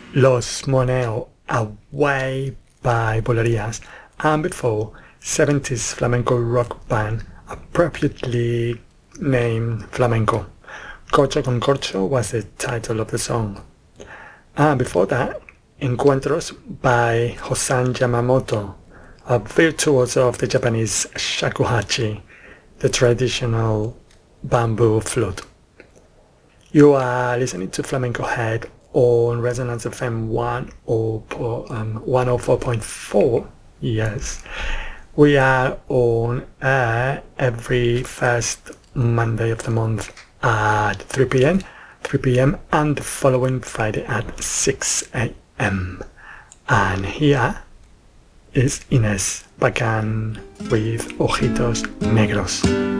Los Moneo Away by Bulerías, and before 70s flamenco rock band appropriately named Flamenco. Corcho con Corcho was the title of the song. And before that, Encuentros by Hosan Yamamoto, a virtuoso of the Japanese shakuhachi, the traditional bamboo flute. You are listening to Flamenco Head on Resonance FM 104.4. Yes, we are on air every first Monday of the month at 3 p.m. And the following Friday at 6 a.m. And here is Inés Bacán with Ojitos Negros.